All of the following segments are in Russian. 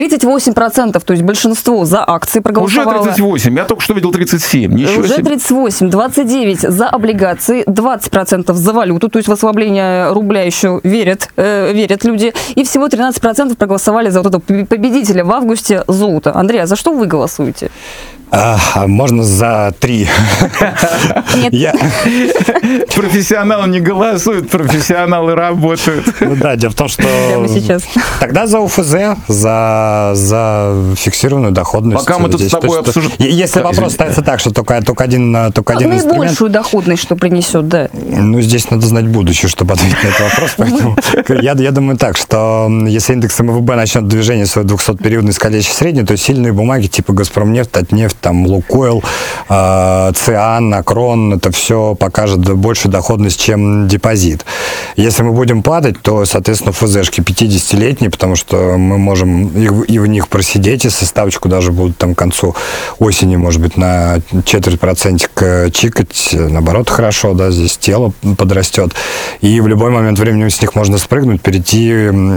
38%, то есть большинство за акции проголосовало. Уже 38, я только что видел 37. Ничего Уже себе. 38, 29% за облигации, 20% за валюту, то есть в ослабление рубля еще верят люди, и всего 13% проголосовали за вот этого победителя в августе золото. Андрей, а за что вы голосуете? Можно за 3. Нет. Профессионалы не голосуют, профессионалы работают. Ну да, дело в том, что... Прямо сейчас. Тогда за УФЗ, за фиксированную доходность. Пока мы тут с тобой обсуждаем... Если вопрос ставится так, что только один инструмент... Наибольшую доходность, что принесет, да. Ну, здесь надо знать будущее, чтобы ответить на этот вопрос. Поэтому я думаю так, что если индекс МВБ начнет движение свой 200-периодный скользящий средний, то сильные бумаги типа Газпромнефть, Татнефть, там Лукойл, Циан, Акрон, это все покажет большую доходность, чем депозит. Если мы будем падать, то, соответственно, ФЗшки 50-летние, потому что мы можем и в них просидеть, если ставочку даже будут там к концу осени, может быть, на 0,25% чикать, наоборот, хорошо, да, здесь тело подрастет. И в любой момент времени с них можно спрыгнуть, перейти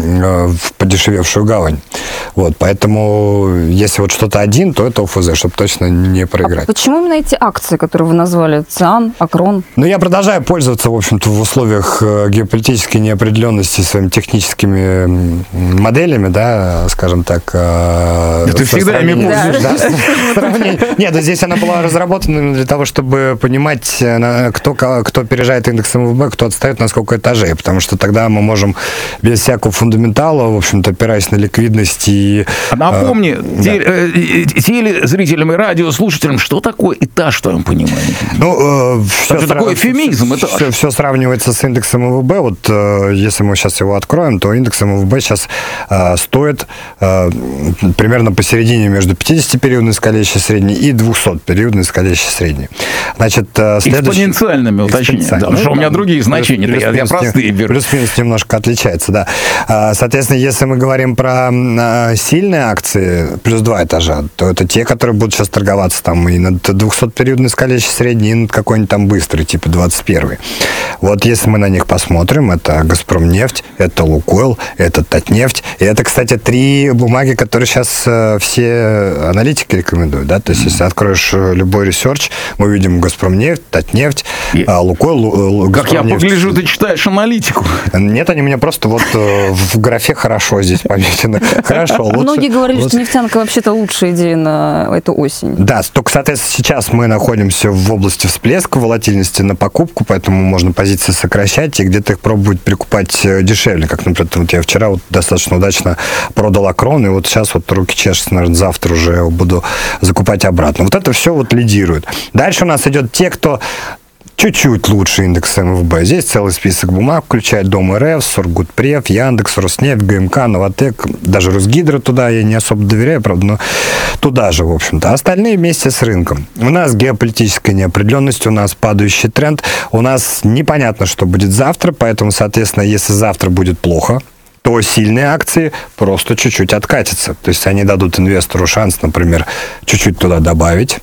в подешевевшую гавань. Вот, поэтому, если вот что-то один, то это ОФЗ, чтобы точно не проиграть. А почему именно эти акции, которые вы назвали, Циан, Акрон? Ну, я продолжаю пользоваться, в общем-то, в условиях геополитической неопределенности своими техническими моделями, да, скажем так. Ты всегда ими пользуешься. Нет, здесь она была разработана для того, чтобы понимать, кто опережает индекс МВБ, кто отстает на сколько этажей, потому что тогда мы можем без всякого фундаментала, в общем-то, опираясь на ликвидность и... Напомни телезрителям и радиослушателям, что такое этаж в твоем понимании? Ну, что такое эвфемизм? Все сравнивается с индексом МВБ. Вот если мы сейчас его откроем, то индекс МВБ сейчас стоит примерно посередине между 50-периодной скользящей средней и 200-периодной скользящей средней. Значит, экспоненциальными уточнениями. Да, потому что у меня другие значения, я простые беру. Плюс-минус немножко отличается, да. Соответственно, если мы говорим про сильные акции, плюс 2 этажа, то это те, которые будут сейчас торговаться там и над 200-периодной скользящей средней, и над какой-нибудь там быстрый, типа 21-й. Вот если мы на них посмотрим, это Газпромнефть, это Лукойл, это Татнефть. И это, кстати, 3 бумаги, которые сейчас все аналитики рекомендуют, да. То есть, если откроешь любой ресерч, мы видим Газпромнефть, Татнефть, Лукойл, Как я погляжу, ты читаешь аналитику. Нет, они меня просто вот в графе хорошо здесь помечены. Хорошо. Многие говорили, что нефтянка вообще-то лучшая идея на эту осень. Да, только, соответственно, сейчас мы находимся в области всплеска волатильности на покупку, поэтому можно позиции сокращать и где-то их пробовать прикупать дешевле. Как, например, вот я вчера вот достаточно удачно продал Акрон, и вот сейчас вот руки чешутся, наверное, завтра уже буду закупать обратно. Вот это все вот лидирует. Дальше у нас идет те, кто чуть-чуть лучше индекса МВБ. Здесь целый список бумаг, включает Дом РФ, Сургутпрев, Яндекс, Роснефть, ГМК, Новотек, даже Росгидро туда я не особо доверяю, правда, но туда же, в общем-то. Остальные вместе с рынком. У нас геополитическая неопределенность, у нас падающий тренд, у нас непонятно, что будет завтра, поэтому, соответственно, если завтра будет плохо, то сильные акции просто чуть-чуть откатятся. То есть они дадут инвестору шанс, например, чуть-чуть туда добавить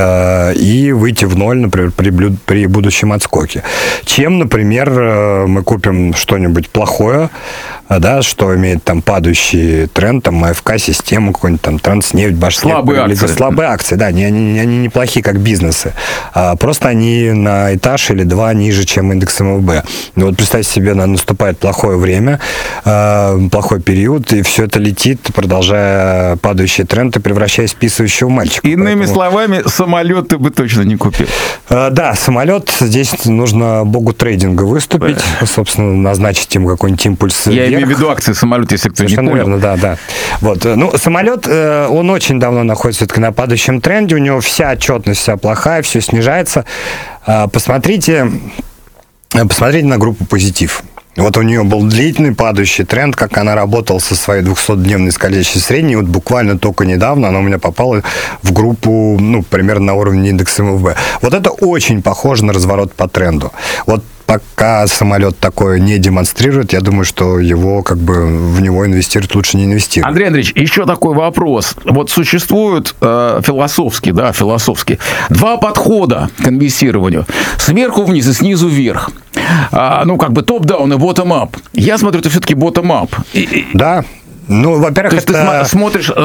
и выйти в ноль, например, при будущем отскоке. Чем, например, мы купим что-нибудь плохое, да, что имеет там падающий тренд, там АФК-систему, какой-нибудь там Транснефть, Башнефть. Слабые акции, да, они неплохие как бизнесы. Просто они на этаж или 2 ниже, чем индекс МВБ. Ну, вот представьте себе, наступает плохое время, плохой период, и все это летит, продолжая падающий тренд и превращаясь в писающего мальчика. Иными словами, самолет ты бы точно не купил. Да, самолет, здесь нужно богу трейдинга выступить, собственно, назначить ему какой-нибудь импульс. Я имею в виду акции самолет, если кто не понял. Верно, да. Вот. Ну, самолет, он очень давно находится все-таки на падающем тренде, у него вся отчетность, вся плохая, все снижается. Посмотрите на группу «Позитив». Вот у нее был длительный падающий тренд, как она работала со своей 200-дневной скользящей средней. Вот буквально только недавно она у меня попала в группу, примерно на уровне индекса МВБ. Вот это очень похоже на разворот по тренду. Вот пока самолет такое не демонстрирует, я думаю, что в него инвестировать лучше не инвестировать. Андрей Андреевич, еще такой вопрос. Вот существует философски 2 подхода к инвестированию. Сверху вниз и снизу вверх. Топ-даун и ботtom-ап. Я смотрю, это все-таки ботtom-ап. Да. Ну, во-первых, То есть ты смотришь